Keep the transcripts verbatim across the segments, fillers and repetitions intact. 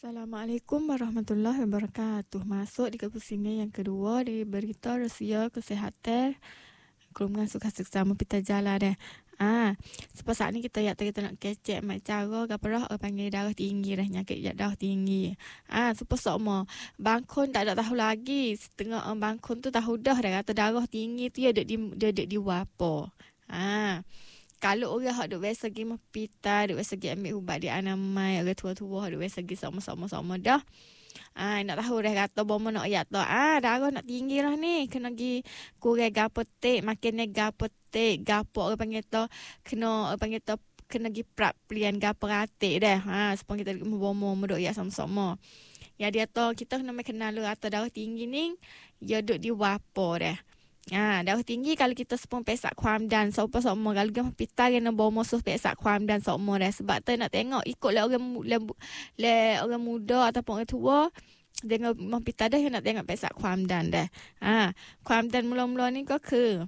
Assalamualaikum warahmatullahi wabarakatuh. Masuk di ke pusingan yang kedua di berita Rusia Kesihatan Kelumpuhan Suka Seksama Pita Jala dah. Ah, sebab saat ni kita ya kita nak kecek mak cara gaparah orang panggil darah tinggi dah, nyakit darah tinggi. Ah, supaya semua bangkon tak ada tahu lagi. Setengah orang bangkon tu tahu dah dah kata darah tinggi tu ya dek di dia dek di wapo. Ah. Kalau orang hak duk biasa pergi hospital, duk biasa pergi ambil ubat di anamai, orang tua-tua duk biasa pergi sama-sama-sama dah. Ah, nak tahu dah kata bomo nak ayat tu. Ah, darah nak tinggi lah ni. Kena pergi kurang gapo tek, makin ni gapo tek, gapo orang panggil tu kena orang panggil tu kena pergi prap pelian gapo ratik dah. Ha, supaya kita bomo muduk ayat sama-sama. Ya dia tu kita kena kenal rata darah tinggi ni, ya duk di wapo dah. Ha, darah tinggi kalau kita sepung pesak kuam dan seupa semua kalau kita hospital kena bawa musuh pesak kuam dan semua dah sebab tu nak tengok ikutlah orang le, le, orang muda ataupun orang tua dengan hospital dah nak tengok pesak kuam dan dah. Ha, kuam dan mula-mula ni kau ke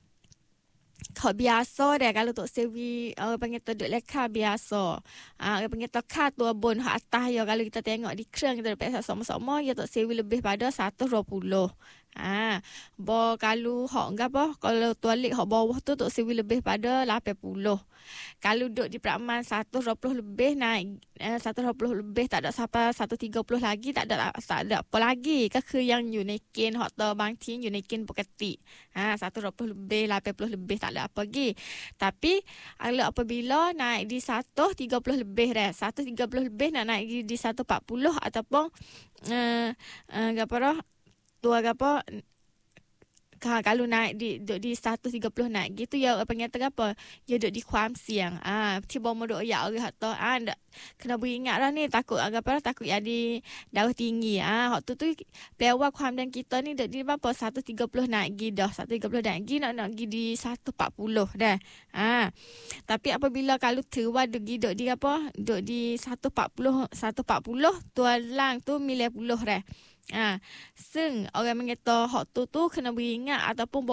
kau biasa dah kalau tok sewi orang panggil tu duk leka biasa. Ah, orang panggil tu ka tu abon hak atas ya kalau kita tengok di kerang kita dapat sama-sama ya tok sewi lebih pada seratus dua puluh. Ah, bo kalau hak enggak apa kalau tualik hak bawah tu tok sewi lebih pada lapan puluh. Kalau duk di peraman seratus dua puluh lebih naik eh, seratus dua puluh lebih tak ada sampai seratus tiga puluh lagi tak ada tak ada apa lagi ke ke yang unikin hak tu bang tin unikin peketi. Ha, seratus dua puluh lebih lapan puluh lebih tak ada apa lagi. Tapi kalau apabila naik di seratus tiga puluh lebih dah, seratus tiga puluh lebih nak naik di, di seratus empat puluh ataupun eh uh, uh, apa tu apa Ha, kalau naik di duk di seratus tiga puluh naik gitu ya apa panggil apa ya duk di kuam siang ah tiba mau duk ya orang tu ah ndak kena beringat lah ni takut agak apa takut ya di darah tinggi ah hak tu tu pewa kuam dan kita ni duk di berapa seratus tiga puluh naik gi dah seratus tiga puluh naik gi nak nak gi di seratus empat puluh dah ah tapi apabila kalau terwa duk gi duk di apa duk di seratus empat puluh seratus empat puluh tualang tu sembilan puluh dah. Ah, seng orang mengata hak tu tu kena beringat ataupun